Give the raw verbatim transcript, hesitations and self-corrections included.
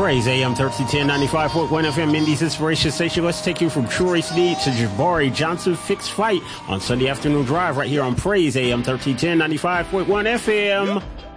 Praise A M thirteen ten ninety-five point one F M, Mindy's Inspiration Station. Let's take you from Troy Sneed to Jabari Johnson Fixed Fight on Sunday Afternoon Drive right here on Praise A M thirteen ten ninety-five point one F M.